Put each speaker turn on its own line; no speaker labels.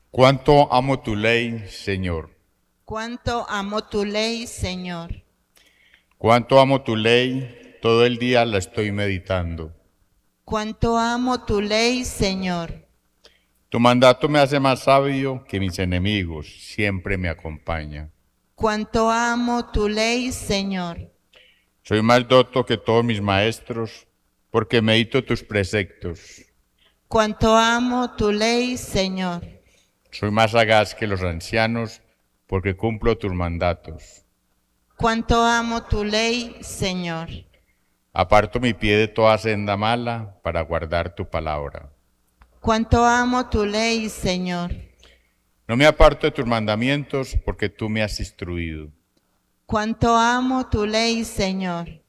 Cuánto amo tu ley, Señor.
Cuánto amo tu ley, Señor.
Cuánto amo tu ley, todo el día la estoy meditando.
Cuánto amo tu ley, Señor.
Tu mandato me hace más sabio que mis enemigos, siempre me acompaña.
Cuánto amo tu ley, Señor.
Soy más docto que todos mis maestros, porque medito tus preceptos.
Cuánto amo tu ley, Señor.
Soy más sagaz que los ancianos, porque cumplo tus mandatos.
Cuánto amo tu ley, Señor.
Aparto mi pie de toda senda mala para guardar tu palabra.
Cuánto amo tu ley, Señor.
No me aparto de tus mandamientos, porque tú me has instruido.
Cuánto amo tu ley, Señor.